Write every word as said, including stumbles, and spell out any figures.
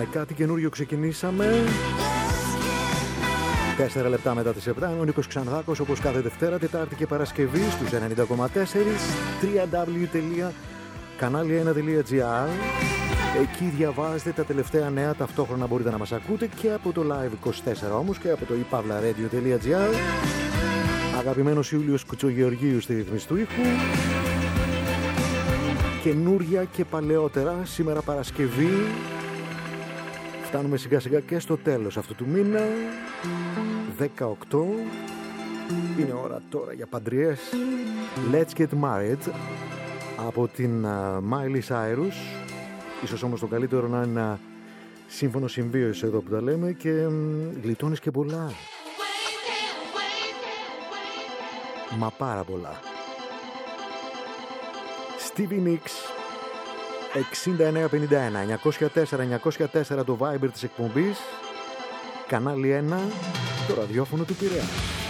Με κάτι καινούριο ξεκινήσαμε. Τέσσερα λεπτά μετά τις επτά. Ο Νίκος Ξανδάκος, όπως κάθε Δευτέρα, Τετάρτη και Παρασκευή στους ενενήντα κόμμα τέσσερα double-u double-u double-u τελεία κανάλι ένα τελεία τζι άρ. Εκεί διαβάζετε τα τελευταία νέα, ταυτόχρονα μπορείτε να μας ακούτε και από το Live είκοσι τέσσερα όμως και από το i pavla radio τελεία τζι άρ. Αγαπημένος Ιούλιος Κουτσογεωργίου στη ρύθμιση του ήχου. Καινούρια και παλαιότερα, σήμερα Παρασκευή. Φτάνουμε σιγά σιγά και στο τέλος αυτού του μήνα. δεκαοκτώ. Είναι ώρα τώρα για παντριές. Let's Get Married από την uh, Miley Cyrus. Ίσως όμως το καλύτερο να είναι ένα σύμφωνο συμβίωσης εδώ που τα λέμε και μ, γλιτώνεις και πολλά. Μα πάρα πολλά. Stevie Nicks εξήντα εννέα πενήντα ένα εννιακόσια τέσσερα εννιακόσια τέσσερα το Viber της εκπομπής. Κανάλι ένα, το ραδιόφωνο του Πειραιά.